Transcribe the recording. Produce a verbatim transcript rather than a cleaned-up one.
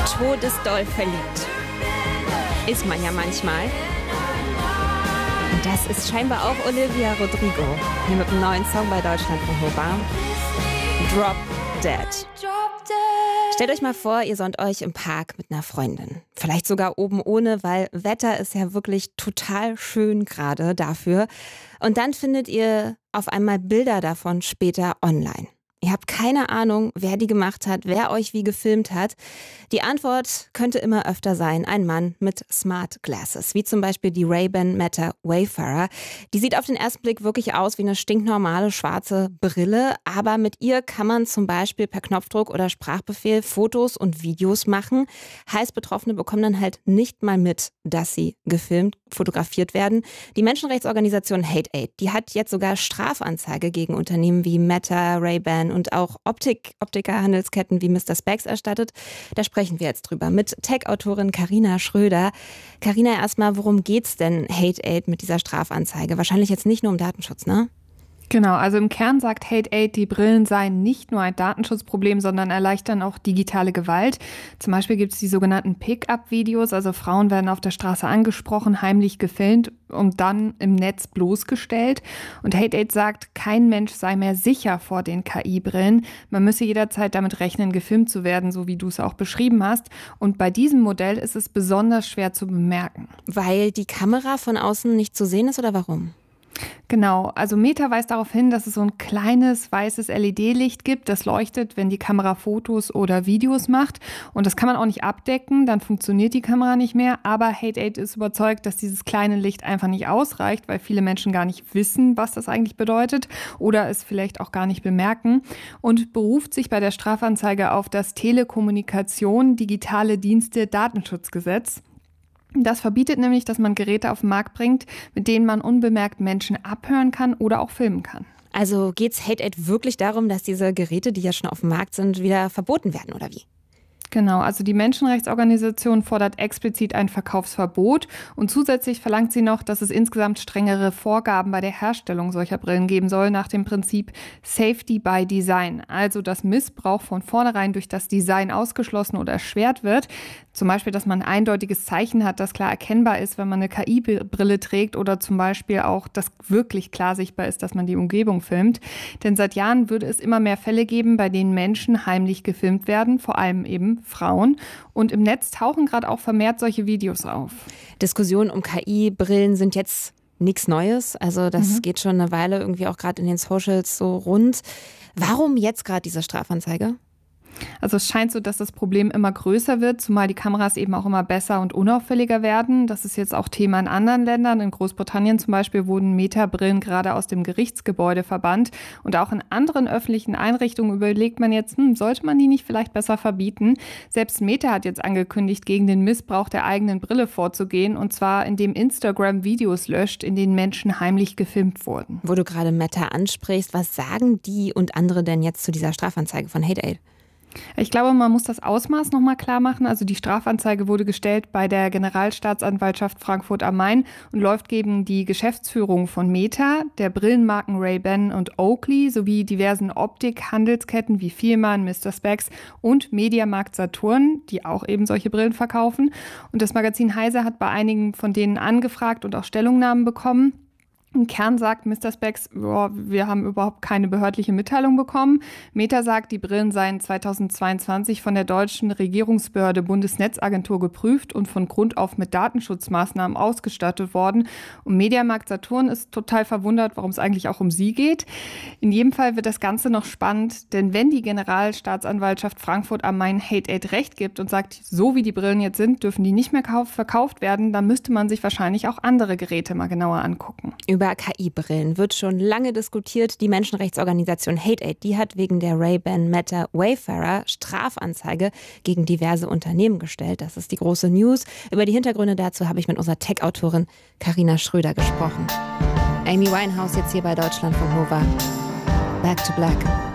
todesdoll verliebt. Ist man ja manchmal. Und das ist scheinbar auch Olivia Rodrigo. Hier mit einem neuen Song bei Deutschlandfunk Nova. Drop Dead. Stellt euch mal vor, ihr sonnt euch im Park mit einer Freundin. Vielleicht sogar oben ohne, weil Wetter ist ja wirklich total schön gerade dafür. Und dann findet ihr auf einmal Bilder davon später online. Ihr habt keine Ahnung, wer die gemacht hat, wer euch wie gefilmt hat. Die Antwort könnte immer öfter sein, ein Mann mit Smart Glasses, wie zum Beispiel die Ray-Ban Meta Wayfarer. Die sieht auf den ersten Blick wirklich aus wie eine stinknormale schwarze Brille, aber mit ihr kann man zum Beispiel per Knopfdruck oder Sprachbefehl Fotos und Videos machen. Heißt, Betroffene bekommen dann halt nicht mal mit, dass sie gefilmt, fotografiert werden. Die Menschenrechtsorganisation Hate Aid, die hat jetzt sogar Strafanzeige gegen Unternehmen wie Meta, Ray-Ban und auch Optik, Optikerhandelsketten wie Mister Spex erstattet. Da sprechen wir jetzt drüber mit Tech-Autorin Carina Schröder. Carina, erstmal, worum geht's denn Hate Aid mit dieser Strafanzeige? Wahrscheinlich jetzt nicht nur um Datenschutz, ne? Genau, also im Kern sagt Hate Aid, die Brillen seien nicht nur ein Datenschutzproblem, sondern erleichtern auch digitale Gewalt. Zum Beispiel gibt es die sogenannten Pick-up-Videos, also Frauen werden auf der Straße angesprochen, heimlich gefilmt und dann im Netz bloßgestellt. Und Hate Aid sagt, kein Mensch sei mehr sicher vor den K I-Brillen. Man müsse jederzeit damit rechnen, gefilmt zu werden, so wie du es auch beschrieben hast. Und bei diesem Modell ist es besonders schwer zu bemerken. Weil die Kamera von außen nicht zu sehen ist oder warum? Genau, also Meta weist darauf hin, dass es so ein kleines weißes L E D-Licht gibt, das leuchtet, wenn die Kamera Fotos oder Videos macht. Und das kann man auch nicht abdecken, dann funktioniert die Kamera nicht mehr. Aber Hate Aid ist überzeugt, dass dieses kleine Licht einfach nicht ausreicht, weil viele Menschen gar nicht wissen, was das eigentlich bedeutet oder es vielleicht auch gar nicht bemerken. Und beruft sich bei der Strafanzeige auf das Telekommunikation, digitale Dienste, Datenschutzgesetz. Das verbietet nämlich, dass man Geräte auf den Markt bringt, mit denen man unbemerkt Menschen abhören kann oder auch filmen kann. Also geht's Hate Aid wirklich darum, dass diese Geräte, die ja schon auf dem Markt sind, wieder verboten werden, oder wie? Genau, also die Menschenrechtsorganisation fordert explizit ein Verkaufsverbot und zusätzlich verlangt sie noch, dass es insgesamt strengere Vorgaben bei der Herstellung solcher Brillen geben soll, nach dem Prinzip Safety by Design, also dass Missbrauch von vornherein durch das Design ausgeschlossen oder erschwert wird. Zum Beispiel, dass man ein eindeutiges Zeichen hat, das klar erkennbar ist, wenn man eine K I-Brille trägt oder zum Beispiel auch, dass wirklich klar sichtbar ist, dass man die Umgebung filmt. Denn seit Jahren würde es immer mehr Fälle geben, bei denen Menschen heimlich gefilmt werden, vor allem eben Frauen. Und im Netz tauchen gerade auch vermehrt solche Videos auf. Diskussionen um K I-Brillen sind jetzt nichts Neues. Also das Mhm. geht schon eine Weile irgendwie auch gerade in den Socials so rund. Warum jetzt gerade diese Strafanzeige? Also es scheint so, dass das Problem immer größer wird, zumal die Kameras eben auch immer besser und unauffälliger werden. Das ist jetzt auch Thema in anderen Ländern. In Großbritannien zum Beispiel wurden Meta-Brillen gerade aus dem Gerichtsgebäude verbannt. Und auch in anderen öffentlichen Einrichtungen überlegt man jetzt, hm, sollte man die nicht vielleicht besser verbieten? Selbst Meta hat jetzt angekündigt, gegen den Missbrauch der eigenen Brille vorzugehen. Und zwar, indem Instagram Videos löscht, in denen Menschen heimlich gefilmt wurden. Wo du gerade Meta ansprichst, was sagen die und andere denn jetzt zu dieser Strafanzeige von Hate Aid? Ich glaube, man muss das Ausmaß nochmal klar machen. Also die Strafanzeige wurde gestellt bei der Generalstaatsanwaltschaft Frankfurt am Main und läuft gegen die Geschäftsführung von Meta, der Brillenmarken Ray-Ban und Oakley sowie diversen Optik-Handelsketten wie Fielmann, Mister Spex und Mediamarkt Saturn, die auch eben solche Brillen verkaufen. Und das Magazin Heise hat bei einigen von denen angefragt und auch Stellungnahmen bekommen. Im Kern sagt Mister Spex, oh, wir haben überhaupt keine behördliche Mitteilung bekommen. Meta sagt, die Brillen seien zweitausendzweiundzwanzig von der deutschen Regierungsbehörde Bundesnetzagentur geprüft und von Grund auf mit Datenschutzmaßnahmen ausgestattet worden. Und Mediamarkt Saturn ist total verwundert, warum es eigentlich auch um sie geht. In jedem Fall wird das Ganze noch spannend, denn wenn die Generalstaatsanwaltschaft Frankfurt am Main Hate Aid recht gibt und sagt, so wie die Brillen jetzt sind, dürfen die nicht mehr verkauft werden, dann müsste man sich wahrscheinlich auch andere Geräte mal genauer angucken. Über K I-Brillen wird schon lange diskutiert. Die Menschenrechtsorganisation Hate Aid, die hat wegen der Ray-Ban Meta Wayfarer Strafanzeige gegen diverse Unternehmen gestellt. Das ist die große News. Über die Hintergründe dazu habe ich mit unserer Tech-Autorin Carina Schröder gesprochen. Amy Winehouse jetzt hier bei Deutschlandfunk Nova. Back to Black.